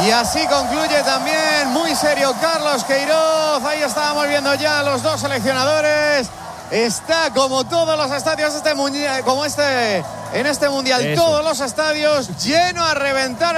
Y así concluye también muy serio Carlos Queiroz. Ahí estábamos viendo ya a los dos seleccionadores. Está como todos los estadios en este mundial, todos los estadios lleno a reventar.